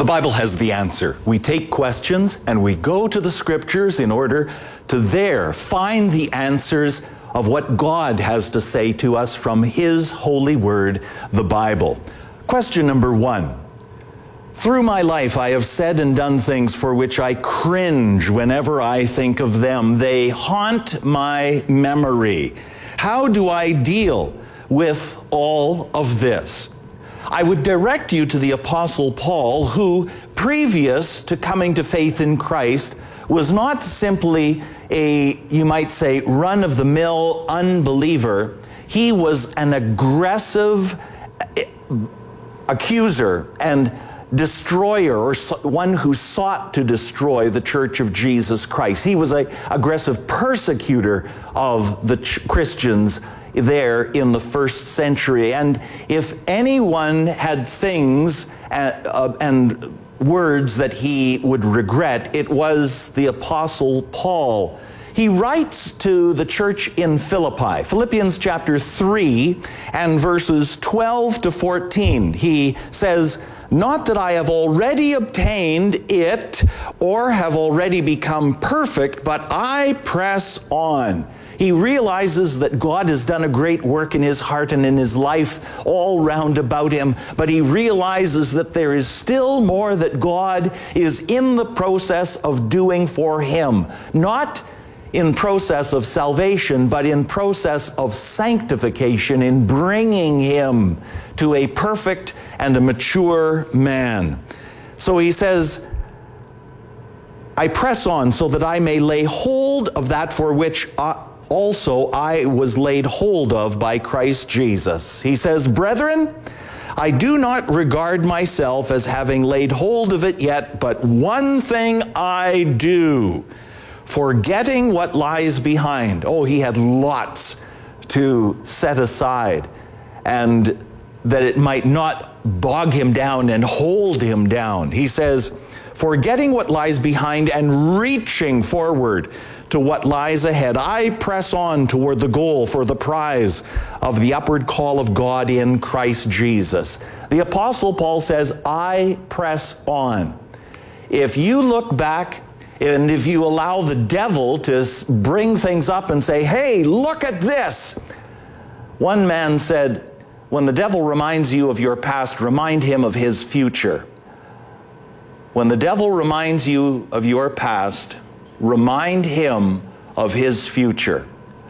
The Bible has the answer. We take questions and we go to the Scriptures in order to there find the answers of what God has to say to us from His holy word, the Bible. Question number 1. Through my life, I have said and done things for which I cringe whenever I think of them. They haunt my memory. How do I deal with all of this? I would direct you to the Apostle Paul, who, previous to coming to faith in Christ, was not simply a, you might say, run-of-the-mill unbeliever. He was an aggressive accuser and destroyer, or one who sought to destroy the Church of Jesus Christ. He was an aggressive persecutor of the Christians there in the first century. And if anyone had things and words that he would regret, it was the Apostle Paul. He writes to the church in Philippi, Philippians chapter 3 and verses 12 to 14. He says, "Not that I have already obtained it or have already become perfect, but I press on." He realizes that God has done a great work in his heart and in his life all round about him, but he realizes that there is still more that God is in the process of doing for him. Not in process of salvation, but in process of sanctification, in bringing him to a perfect and a mature man. So he says, "I press on so that I may lay hold of that for which also I was laid hold of by Christ Jesus." He says, "Brethren, I do not regard myself as having laid hold of it yet, but one thing I do, forgetting what lies behind." Oh, he had lots to set aside, and that it might not bog him down and hold him down. He says, "Forgetting what lies behind and reaching forward to what lies ahead, I press on toward the goal for the prize of the upward call of God in Christ Jesus." The Apostle Paul says, "I press on." If you look back and if you allow the devil to bring things up and say, "Hey, look at this." One man said, when the devil reminds you of your past, remind him of his future. When the devil reminds you of your past, remind him of his future.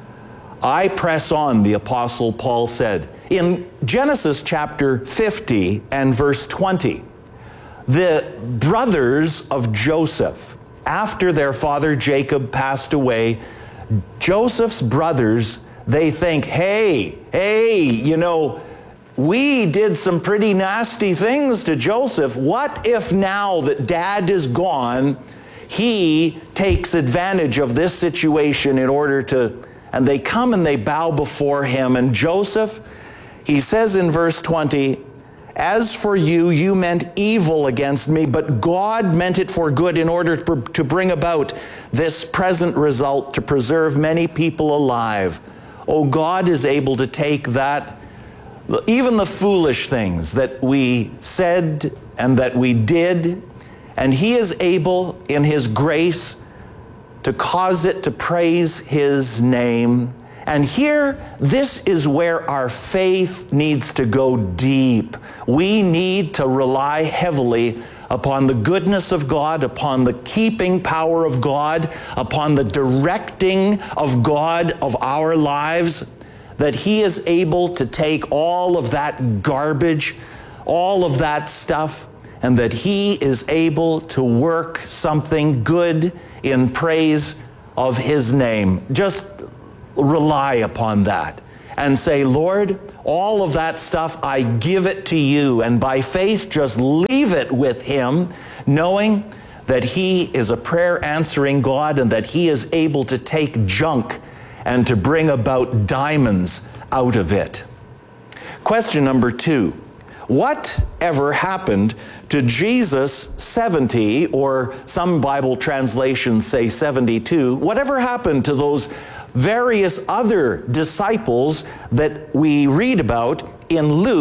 I press on, the Apostle Paul said. In Genesis chapter 50 and verse 20, the brothers of Joseph, after their father Jacob passed away, Joseph's brothers, they think, hey, you know, we did some pretty nasty things to Joseph. What if now that Dad is gone, he takes advantage of this situation in order to, and they come and they bow before him. And Joseph, he says in verse 20, "As for you, you meant evil against me, but God meant it for good in order to bring about this present result, to preserve many people alive." Oh, God is able to take that, even the foolish things that we said and that we did, and He is able in His grace to cause it to praise His name. And here, this is where our faith needs to go deep. We need to rely heavily upon the goodness of God, upon the keeping power of God, upon the directing of God of our lives, that He is able to take all of that garbage, all of that stuff, and that He is able to work something good in praise of His name. Just rely upon that and say, "Lord, all of that stuff, I give it to you." And by faith, just leave it with Him, knowing that He is a prayer answering God and that He is able to take junk and to bring about diamonds out of it. Question number 2. Whatever happened to Jesus 70, or some Bible translations say 72, whatever happened to those various other disciples that we read about in Luke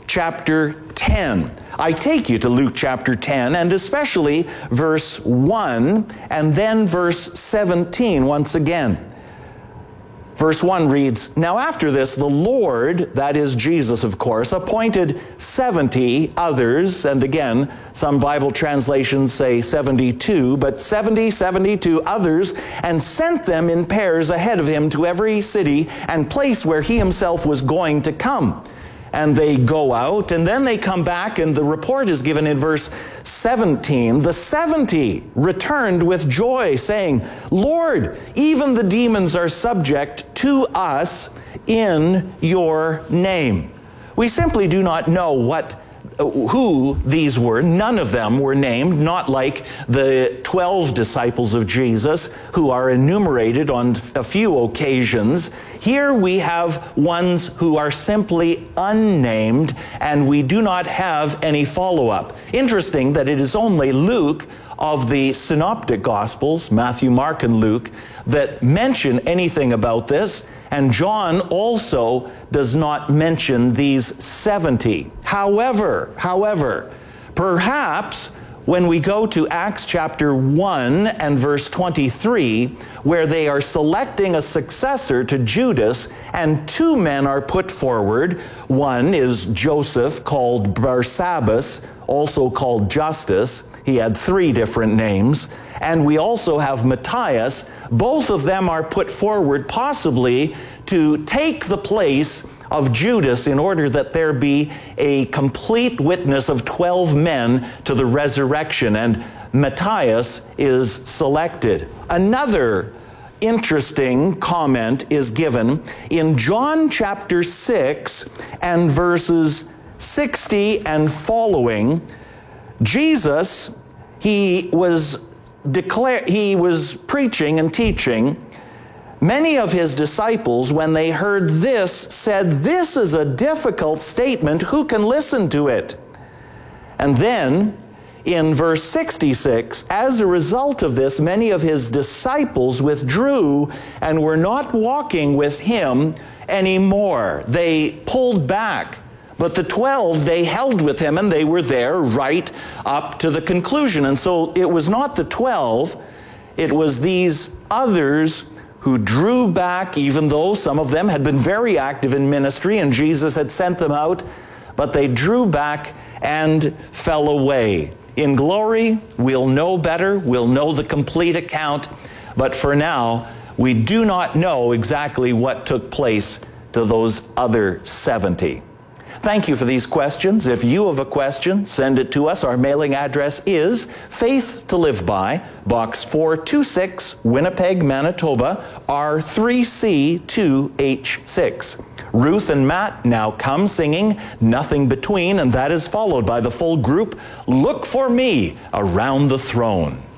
chapter 10. I take you to Luke chapter 10, and especially verse 1 and then verse 17 once again. Verse 1 reads, "Now after this, the Lord," that is Jesus, of course, "appointed 70 others," and again, some Bible translations say 72, but 72 others, "and sent them in pairs ahead of him to every city and place where he himself was going to come." And they go out, and then they come back, and the report is given in verse 17. "The 70 returned with joy, saying, 'Lord, even the demons are subject to us in your name.'" We simply do not know who these were. None of them were named, not like the 12 disciples of Jesus who are enumerated on a few occasions. Here we have ones who are simply unnamed, and we do not have any follow-up. Interesting that it is only Luke of the synoptic Gospels, Matthew, Mark, and Luke, that mention anything about this, and John also does not mention these 70. However, perhaps when we go to Acts chapter 1 and verse 23, where they are selecting a successor to Judas, and two men are put forward. One is Joseph, called Barsabbas, also called Justus. He had 3 different names. And we also have Matthias. Both of them are put forward possibly to take the place of Judas in order that there be a complete witness of 12 men to the resurrection. And Matthias is selected. Another interesting comment is given in John chapter 6 and verses 60 and following. Jesus, he was preaching and teaching. Many of his disciples, when they heard this, said, "This is a difficult statement. Who can listen to it?" And then in verse 66, "As a result of this, many of his disciples withdrew and were not walking with him anymore." They pulled back. But the 12, they held with him, and they were there right up to the conclusion. And so it was not the 12, it was these others who drew back, even though some of them had been very active in ministry and Jesus had sent them out, but they drew back and fell away. In glory, we'll know better, we'll know the complete account, but for now, we do not know exactly what took place to those other 70. Thank you for these questions. If you have a question, send it to us. Our mailing address is Faith to Live By, Box 426, Winnipeg, Manitoba, R3C2H6. Ruth and Matt now come singing Nothing Between, and that is followed by the full group, Look for Me Around the Throne.